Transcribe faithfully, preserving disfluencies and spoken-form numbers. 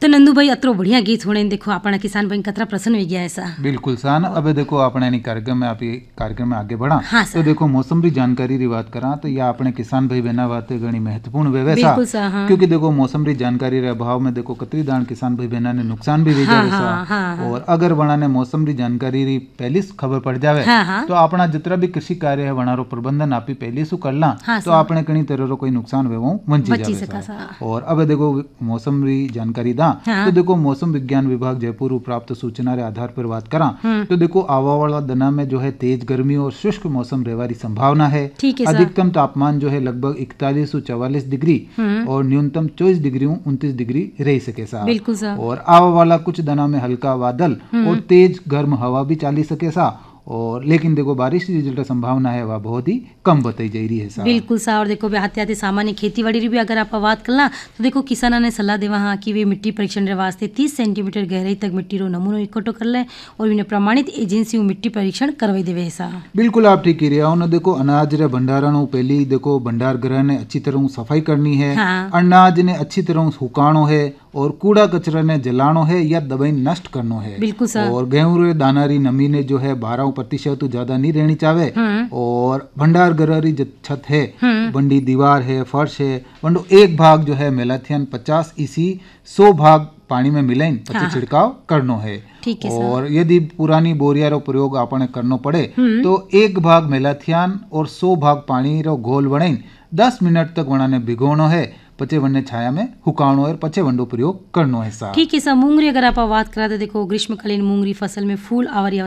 तो नंदू भाई अतरो बढ़िया गीत होने देखो अपना किसान भाई कतरा प्रसन्न हो गया ऐसा। बिल्कुल सान। अब देखो अपने नहीं कार्यक्रम में आप ये कार्यक्रम में आगे बढ़ा। हाँ तो देखो मौसम री जानकारी री बात करा तो यह अपने किसान भाई बहना बातें घनी महत्वपूर्ण व्यवसा। हाँ। क्योंकि देखो मौसम री जानकारी रे अभाव में देखो कतरी दान किसान भाई बहना ने नुकसान भी भेजा हाँ, हाँ, हाँ, और अगर बना ने मौसम री जानकारी री पहली खबर पड़ जावे हाँ, हाँ, तो अपना जितना भी कृषि कार्य है वनारो प्रबंधन आप पहले सु कर ला हाँ, तो आपने कहीं तरह कोई नुकसान वेवो वंची जावे। और अब देखो मौसम री जानकारी दा हाँ। तो देखो मौसम विज्ञान विभाग जयपुर प्राप्त सूचना के आधार पर बात करा तो देखो आवा वाला दिना में जो है तेज गर्मी और शुष्क मौसम रहने की संभावना है। अधिकतम तापमान जो है लगभग इकतालीस से चवालीस डिग्री और न्यूनतम चौबीस डिग्री उनतीस डिग्री रह सके सा। बिल्कुल सा। और आवा वाला कुछ दिना में हल्का बादल और तेज गर्म हवा भी चाली सके सा। और लेकिन देखो बारिश की जो संभावना है वह बहुत ही कम बताई जा रही है सा। बिल्कुल सा। और देखो आते आते सामान्य खेती बाड़ी भी अगर आप बात करना तो देखो किसानों ने सलाह देवा हाँ कि वे मिट्टी परीक्षण के वास्ते तीस सेंटीमीटर गहराई तक मिट्टी रो नमूनो इकट्ठो कर ले और उन्हें प्रमाणित एजेंसी मिट्टी परीक्षण करवाई देवे सा। बिल्कुल आप ठीक कह रहे हो ना। देखो अनाज रे भंडारण पहले देखो भंडार गृह ने अच्छी तरह सफाई करनी है हाँ। अनाज ने अच्छी तरह सुखाणो है और कूड़ा कचरा ने जलानो है या दवाई नष्ट करनो है। बिल्कुल सर। और गेहूं रे दाना री नमी ने जो है बारह प्रतिशत तो ज्यादा नहीं रहनी चाहे। और भंडार गृह री छत है बंडी दीवार है फर्श है वंडो एक भाग जो है मेलाथियन पचास इसी सौ भाग पानी में मिलाइन पचे हाँ। छिड़काव करनो है। ठीक है और सर। यदि पुरानी बोरिया रो प्रयोग आपने करनो पड़े तो एक भाग मेलाथियन और सौ भाग पानी रो घोल बनाइन दस मिनट तक वनाने भिगोनो है पचे वन्ने छाया में हुकाणो है पचे वंडो प्रयोग करनो है। ठीक है सर। मूंगरी अगर आप बात करा तो देखो ग्रीष्मकालीन मूंगरी फसल में फूल आवर